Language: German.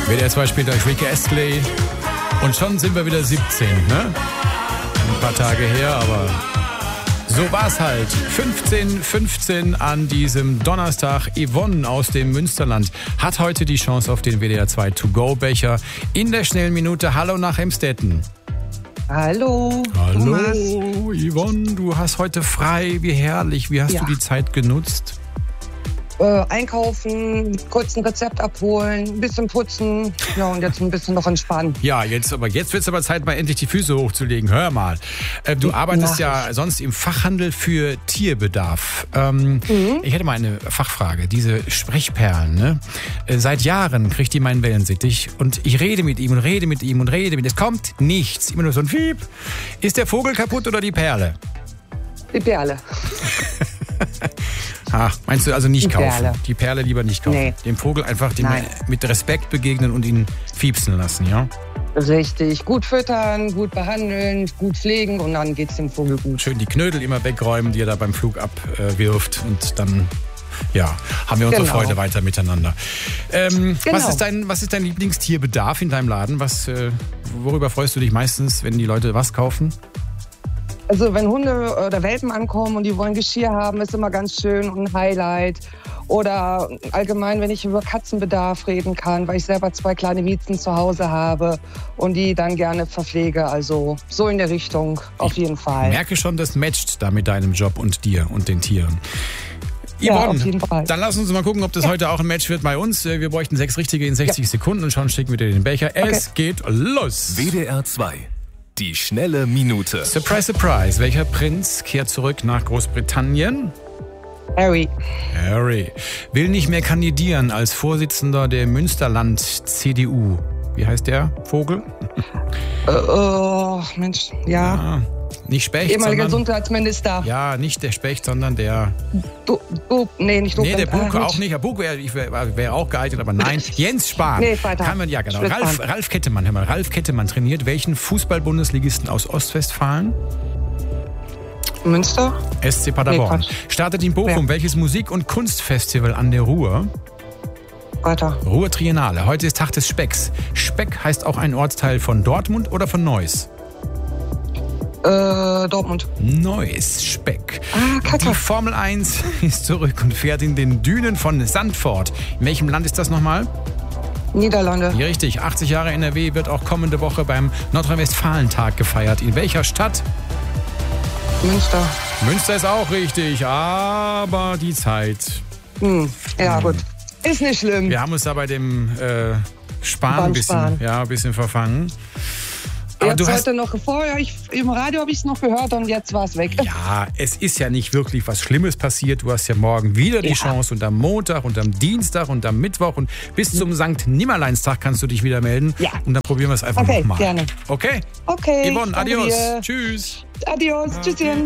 WDR 2 spielt euch Rick Astley. Und schon sind wir wieder 17, ne? Ein paar Tage her, aber so war's halt. 15:15 an diesem Donnerstag. Yvonne aus dem Münsterland hat heute die Chance auf den WDR 2 To-Go-Becher in der schnellen Minute. Hallo nach Emstetten. Hallo. Hallo, Yvonne, du hast heute frei. Wie herrlich. Wie hast du die Zeit genutzt? Einkaufen, kurz ein Rezept abholen, ein bisschen putzen, ja, und jetzt ein bisschen noch entspannen. Ja, jetzt wird es aber Zeit, mal endlich die Füße hochzulegen. Hör mal, du arbeitest ja sonst im Fachhandel für Tierbedarf. Ich hätte mal eine Fachfrage. Diese Sprechperlen, ne? Seit Jahren kriegt die meinen Wellensittich und ich rede mit ihm und rede mit ihm und rede mit ihm. Es kommt nichts, immer nur so ein Fiep. Ist der Vogel kaputt oder die Perle? Die Perle. Meinst du also nicht kaufen? Perle. Die Perle lieber nicht kaufen. Nee. Dem Vogel einfach mit Respekt begegnen und ihn fiepsen lassen, ja? Richtig. Gut füttern, gut behandeln, gut pflegen und dann geht's dem Vogel gut. Schön die Knödel immer wegräumen, die er da beim Flug abwirft und dann haben wir unsere Freude weiter miteinander. Was ist dein Lieblingstierbedarf in deinem Laden? Worüber freust du dich meistens, wenn die Leute was kaufen? Also wenn Hunde oder Welpen ankommen und die wollen Geschirr haben, ist immer ganz schön und ein Highlight. Oder allgemein, wenn ich über Katzenbedarf reden kann, weil ich selber 2 kleine Miezen zu Hause habe und die dann gerne verpflege. Also so in der Richtung auf jeden Fall. Ich merke schon, das matcht da mit deinem Job und dir und den Tieren. Yvonne, auf jeden Fall. Dann lass uns mal gucken, ob das heute auch ein Match wird bei uns. Wir bräuchten 6 richtige in 60 Sekunden und schon schicken wir dir den Becher. Es geht los. WDR 2. Die schnelle Minute. Surprise, surprise. Welcher Prinz kehrt zurück nach Großbritannien? Harry. Will nicht mehr kandidieren als Vorsitzender der Münsterland-CDU. Wie heißt der Vogel? Mensch, ja. Nicht Specht, ehemaliger Gesundheitsminister. Ja, nicht der Specht, sondern der... nicht Nee, der Bug auch nicht. Der Bug wäre auch geeignet, aber nein. Jens Spahn. Nee, weiter. Kann man, ja, genau. Ralf Kettemann, hör mal. Ralf Kettemann trainiert welchen Fußball-Bundesligisten aus Ostwestfalen? Münster? SC Paderborn. Startet in Bochum welches Musik- und Kunstfestival an der Ruhr? Weiter. Ruhr Triennale. Heute ist Tag des Specks. Speck heißt auch ein Ortsteil von Dortmund oder von Neuss? Dortmund. Neuss, Speck. Kacke. Die Formel 1 ist zurück und fährt in den Dünen von Sandford. In welchem Land ist das nochmal? Niederlande. Ja, richtig. 80 Jahre NRW wird auch kommende Woche beim Nordrhein-Westfalen-Tag gefeiert. In welcher Stadt? Münster. Münster ist auch richtig, aber die Zeit. Gut. Ist nicht schlimm. Wir haben uns da bei dem Sparen ein bisschen verfangen. Aber jetzt heute noch vorher, im Radio habe ich es noch gehört und jetzt war es weg. Ja, es ist ja nicht wirklich was Schlimmes passiert. Du hast ja morgen wieder die Chance und am Montag und am Dienstag und am Mittwoch und bis zum Sankt Nimmerleinstag kannst du dich wieder melden. Ja. Und dann probieren wir es einfach nochmal. Gerne. Okay? Okay. Yvonne, adios. Tschüss. Adios. Tschüsschen.